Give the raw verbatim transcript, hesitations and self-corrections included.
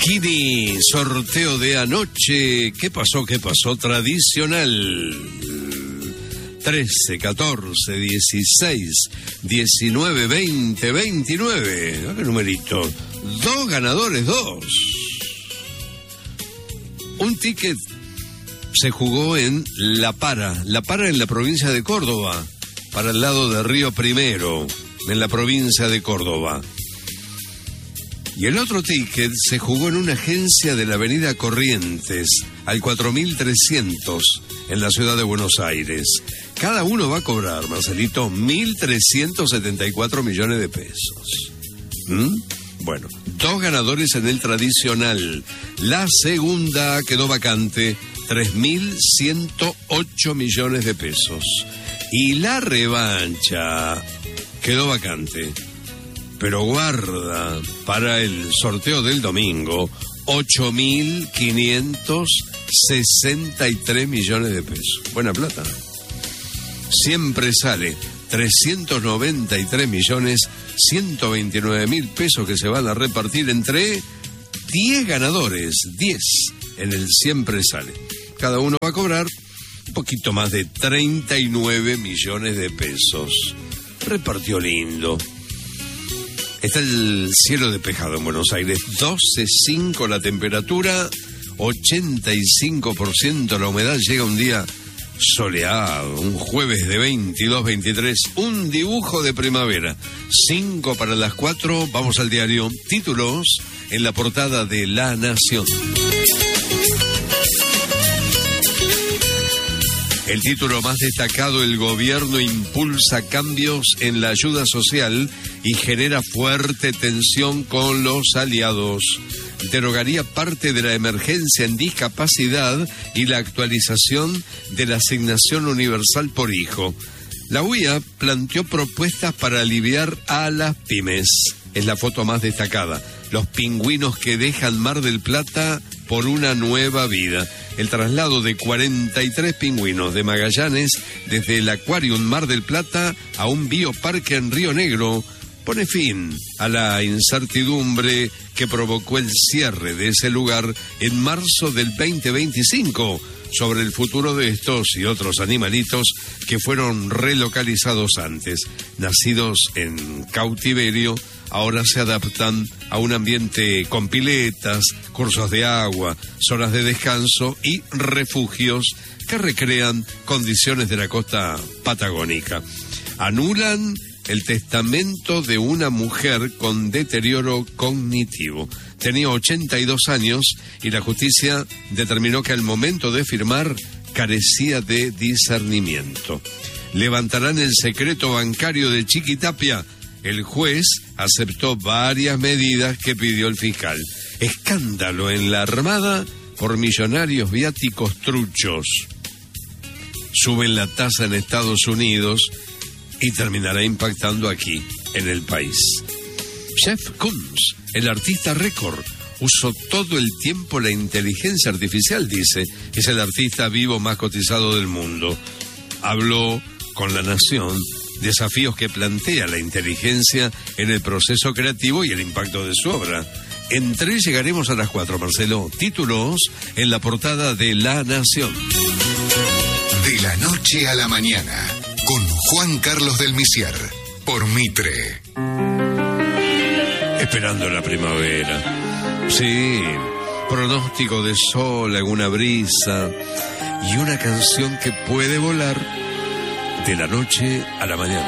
Kini, sorteo de anoche. ¿Qué pasó? ¿Qué pasó? Tradicional. trece, catorce, dieciséis, diecinueve, veinte, veintinueve. ¿Qué numerito? Dos ganadores, dos. Un ticket se jugó en La Para. La Para en la provincia de Córdoba, para el lado de Río Primero, en la provincia de Córdoba. Y el otro ticket se jugó en una agencia de la avenida Corrientes, al cuatro mil trescientos, en la ciudad de Buenos Aires. Cada uno va a cobrar, Marcelito, mil trescientos setenta y cuatro millones de pesos. ¿Mm? Bueno, dos ganadores en el tradicional. La segunda quedó vacante, tres mil ciento ocho millones de pesos. Y la revancha quedó vacante. Pero guarda, para el sorteo del domingo, ocho mil quinientos sesenta y tres millones de pesos. Buena plata. Siempre sale trescientos noventa y tres millones ciento veintinueve mil pesos que se van a repartir entre diez ganadores. diez en el Siempre Sale. Cada uno va a cobrar un poquito más de treinta y nueve millones de pesos. Repartió lindo. Está el cielo despejado en Buenos Aires, doce coma cinco la temperatura, ochenta y cinco por ciento la humedad. Llega un día soleado, un jueves de veintidós, veintitrés, un dibujo de primavera. cinco para las cuatro, vamos al diario. Títulos en la portada de La Nación. El título más destacado: el gobierno impulsa cambios en la ayuda social y genera fuerte tensión con los aliados. Derogaría parte de la emergencia en discapacidad y la actualización de la asignación universal por hijo. La U I A planteó propuestas para aliviar a las pymes. Es la foto más destacada. Los pingüinos que dejan Mar del Plata por una nueva vida. El traslado de cuarenta y tres pingüinos de Magallanes desde el Aquarium Mar del Plata a un bioparque en Río Negro pone fin a la incertidumbre que provocó el cierre de ese lugar en marzo del veinte veinticinco sobre el futuro de estos y otros animalitos que fueron relocalizados antes. Nacidos en cautiverio, ahora se adaptan a un ambiente con piletas, cursos de agua, zonas de descanso y refugios que recrean condiciones de la costa patagónica. Anulan el testamento de una mujer con deterioro cognitivo. Tenía ochenta y dos años y la justicia determinó que al momento de firmar carecía de discernimiento. Levantarán el secreto bancario de Chiquitapia. El juez aceptó varias medidas que pidió el fiscal. Escándalo en la Armada por millonarios viáticos truchos. Suben la tasa en Estados Unidos y terminará impactando aquí, en el país. Jeff Koons, el artista récord, usó todo el tiempo la inteligencia artificial, dice. Es el artista vivo más cotizado del mundo. Habló con La Nación desafíos que plantea la inteligencia en el proceso creativo y el impacto de su obra. En tres llegaremos a las cuatro, Marcelo. Títulos en la portada de La Nación. De la noche a la mañana, con Juan Carlos del Misier, por Mitre. Esperando la primavera. Sí, pronóstico de sol, alguna brisa y una canción que puede volar de la noche a la mañana.